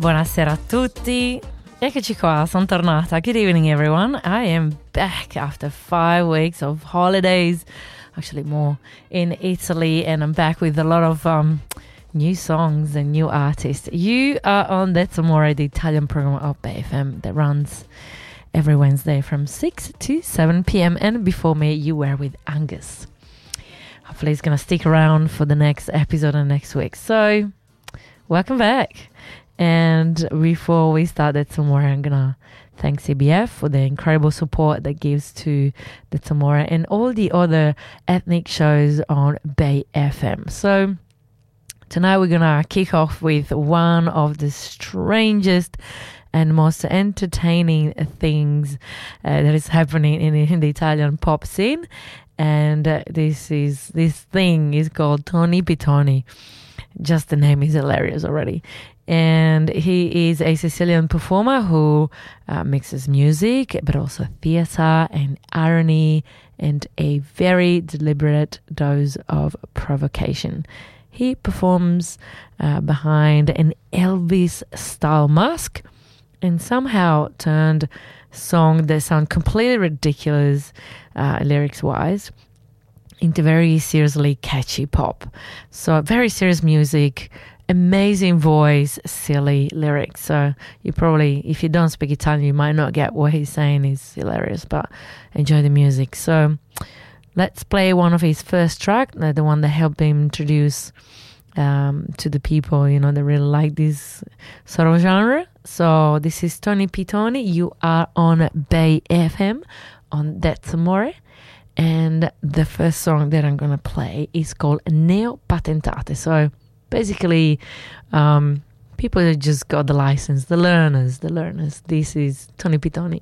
Buonasera a tutti. Eccoci qua, sono tornata. Good evening, everyone. I am back after 5 weeks of holidays, actually more, in Italy, and I'm back with a lot of new songs and new artists. You are on That's Amore, the Italian program of BFM that runs every Wednesday from 6 to 7 p.m. And before me, you were with Angus. Hopefully he's going to stick around for the next episode and next week. So, welcome back. And before we start That's Amore, I'm going to thank CBF for the incredible support that gives to That's Amore and all the other ethnic shows on Bay FM. So, tonight we're going to kick off with one of the strangest and most entertaining things that is happening in the Italian pop scene. And this thing is called Tony Pitoni. Just the name is hilarious already. And he is a Sicilian performer who mixes music, but also theatre and irony and a very deliberate dose of provocation. He performs behind an Elvis-style mask and somehow turned songs that sound completely ridiculous lyrics-wise into very seriously catchy pop. So very serious music, amazing voice, silly lyrics. So you probably, if you don't speak Italian, you might not get what he's saying is hilarious, but enjoy the music. So let's play one of his first track, the one that helped him introduce to the people, you know, that really like this sort of genre. So this is Tony Pitoni. You are on Bay FM on That's Amore. And the first song that I'm going to play is called Neo Patentate. So basically, people that just got the license, the learners. This is Tony Pitoni.